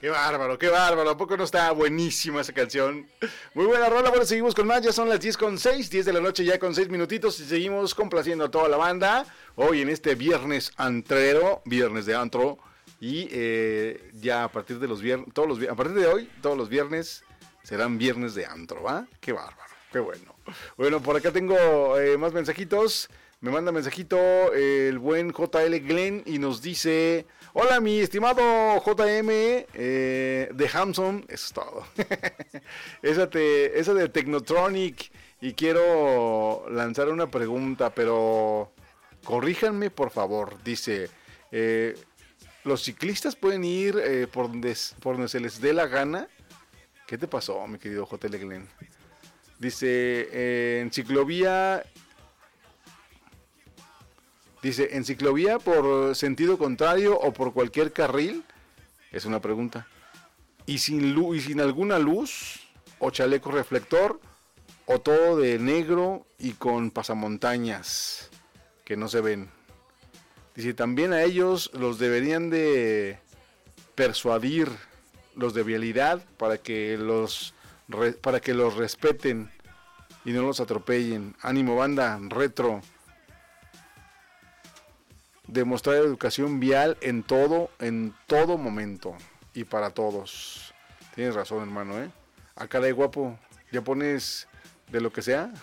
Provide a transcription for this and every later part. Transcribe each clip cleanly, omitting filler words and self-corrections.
Qué bárbaro, qué bárbaro. ¿A poco no está buenísima esa canción? Muy buena rola. Bueno, seguimos con más. Ya son las 10:06, 10 de la noche ya con 6 minutitos. Y seguimos complaciendo a toda la banda. Hoy en este viernes antrero, viernes de antro. Y ya a partir de los viernes, a partir de hoy, todos los viernes serán viernes de antro, ¿va? Qué bárbaro, qué bueno. Bueno, por acá tengo más mensajitos. Me manda mensajito el buen JL Glenn y nos dice: hola mi estimado JM de Hamson, eso es todo. esa de Technotronic, y quiero lanzar una pregunta, pero corríjanme por favor. Dice, ¿los ciclistas pueden ir por donde se les dé la gana? ¿Qué te pasó, mi querido JL Glenn? Dice, en ciclovía por sentido contrario o por cualquier carril, es una pregunta. Y sin alguna luz o chaleco reflector, o todo de negro y con pasamontañas que no se ven. Dice, también a ellos los deberían de persuadir los de vialidad para que los respeten y no los atropellen. Ánimo banda, retro. Demostrar educación vial en todo momento y para todos. Tienes razón, hermano, ¿eh? Acá de guapo, ¿ya pones de lo que sea?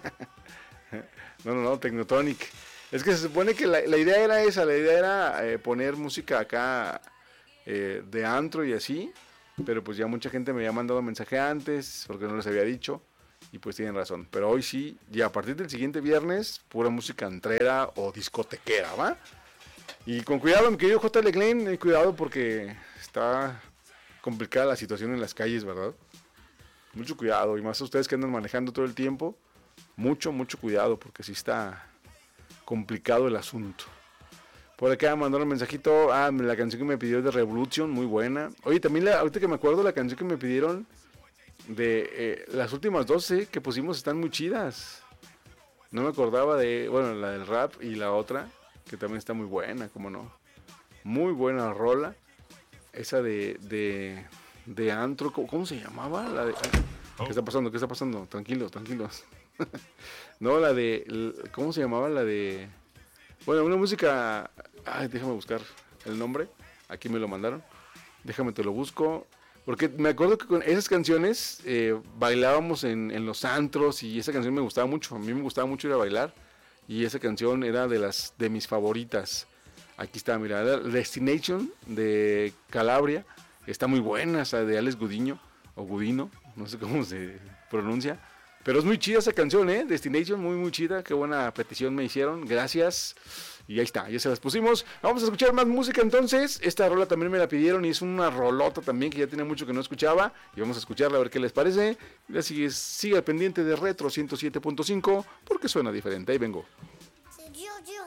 No, Technotronic. Es que se supone que la idea era esa, la idea era poner música acá de antro y así, pero pues ya mucha gente me había mandado mensaje antes, porque no les había dicho, y pues tienen razón. Pero hoy sí, y a partir del siguiente viernes, pura música antrera o discotequera, ¿va? Y con cuidado, mi querido J. Glenn, cuidado porque está complicada la situación en las calles, ¿verdad? Mucho cuidado, y más a ustedes que andan manejando todo el tiempo, mucho cuidado, porque sí está complicado el asunto. Por acá mandaron un mensajito, la canción que me pidió de Revolution, muy buena. Oye, también ahorita que me acuerdo, la canción que me pidieron de las últimas 12 que pusimos están muy chidas. No me acordaba de, bueno, la del rap y la otra, que también está muy buena, como no. Muy buena rola. Esa de antro, ¿cómo se llamaba? La de, ¿Qué está pasando? ¿Qué está pasando? Tranquilos. No, la de, ¿cómo se llamaba? La de, bueno, una música, déjame buscar el nombre. Aquí me lo mandaron. Déjame te lo busco. Porque me acuerdo que con esas canciones bailábamos en los antros, y esa canción me gustaba mucho. A mí me gustaba mucho ir a bailar. Y esa canción era de mis favoritas. Aquí está, mira, Destination de Calabria. Está muy buena, esa de Alex Gudiño, o Gudino, no sé cómo se pronuncia. Pero es muy chida esa canción, Destination, muy chida. Qué buena petición me hicieron, gracias. Y ahí está, ya se las pusimos. Vamos a escuchar más música entonces. Esta rola también me la pidieron y es una rolota también que ya tenía mucho que no escuchaba. Y vamos a escucharla a ver qué les parece. Y así sigue pendiente de Retro 107.5 porque suena diferente. Ahí vengo.